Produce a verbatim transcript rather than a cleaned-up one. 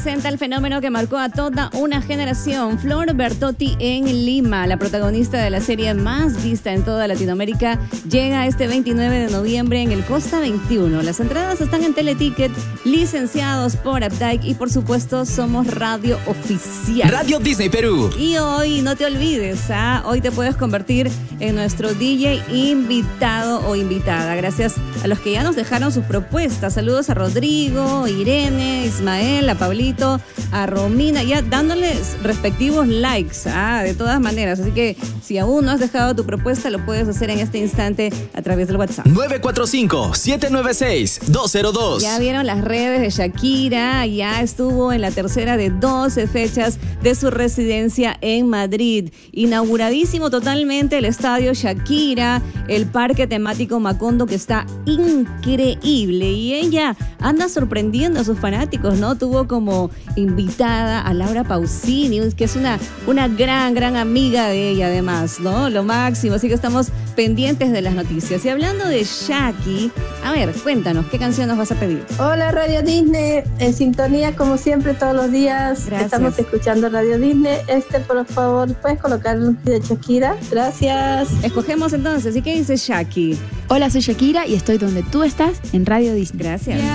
presenta el fenómeno que marcó a toda una generación. Flor Bertotti en Lima, la protagonista de la serie más vista en toda Latinoamérica, llega este veintinueve de noviembre en el Costa veintiuno. Las entradas están en Teleticket, licenciados por Updike y por supuesto somos radio oficial. Radio Disney Perú. Y hoy no te olvides, ¿ah? Hoy te puedes convertir en nuestro D J invitado o invitada. Gracias a los que ya nos dejaron sus propuestas. Saludos a Rodrigo, Irene, Ismael, a Pablito, a Romina, ya dándoles respectivos likes, ¿ah? De todas maneras. Así que si aún no has dejado tu propuesta, lo puedes hacer en este instante a través del WhatsApp. nueve cuatro cinco, siete nueve seis, dos cero dos. Ya vieron las redes de Shakira, ya estuvo en la tercera de doce fechas de su residencia en Madrid. Inauguradísimo totalmente el estadio Shakira, el parque temático Macondo, que está increíble. Y ella anda sorprendiendo a sus fanáticos, ¿no? Tuvo como invitada a Laura Pausini, que es una, una gran, gran amiga de ella además, ¿no? Lo máximo, así que estamos pendientes de las noticias. Y hablando de Shaki, a ver, cuéntanos, ¿qué canción nos vas a pedir? Hola Radio Disney, en sintonía como siempre todos los días. Gracias. Estamos escuchando Radio Disney. Este, por favor, ¿puedes colocar de Shakira? Gracias. Escogemos entonces, ¿y qué dice Shaki? Hola, soy Shakira y estoy donde tú estás en Radio Disney. Gracias.